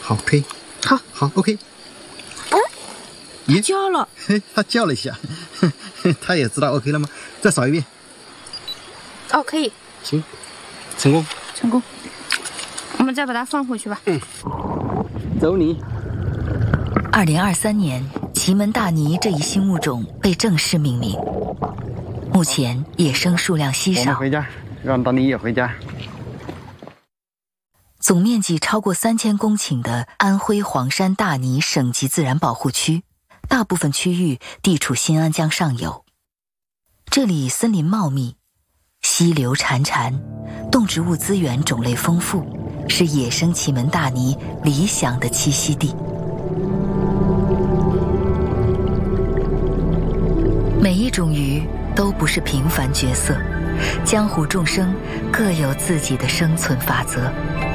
好，可以。好 ，OK。 它叫了， 它叫了一下，它也知道 OK 了吗？再扫一遍。 哦，可以。 行，成功。 成功。我们再把它放回去吧。 走你。 2023年，奇门大尼这一新物种被正式命名。目前野生数量稀少。 我们回家，让大尼也回家。 总面积超过3000公顷的安徽黄山大尼省级自然保护区，大部分区域地处新安江上游。这里森林茂密，溪流潺潺，动植物资源种类丰富，是野生奇门大尼理想的栖息地。每一种鱼都不是平凡角色，江湖众生各有自己的生存法则。